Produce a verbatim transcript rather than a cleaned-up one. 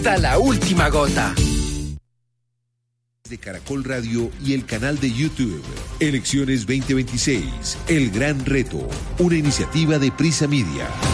Hasta la última gota. De Caracol Radio y el canal de YouTube. Elecciones veinte veintiséis. El gran reto. Una iniciativa de Prisa Media.